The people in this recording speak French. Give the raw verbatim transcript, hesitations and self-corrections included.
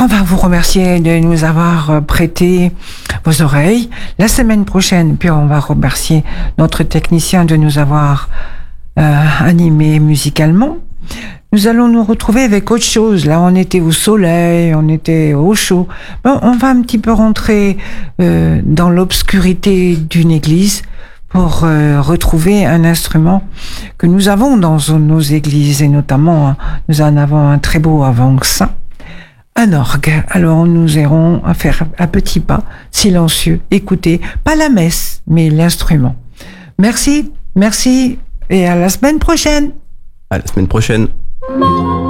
On va vous remercier de nous avoir prêté vos oreilles. La semaine prochaine, puis on va remercier notre technicien de nous avoir euh, animés musicalement. Nous allons nous retrouver avec autre chose. Là, on était au soleil, on était au chaud. Bon, on va un petit peu rentrer euh, dans l'obscurité d'une église pour euh, retrouver un instrument que nous avons dans nos églises, et notamment, nous en avons un très beau avant-saint, un orgue. Alors, nous irons faire un petit pas silencieux, écouter, pas la messe, mais l'instrument. Merci, merci, et à la semaine prochaine. À la semaine prochaine.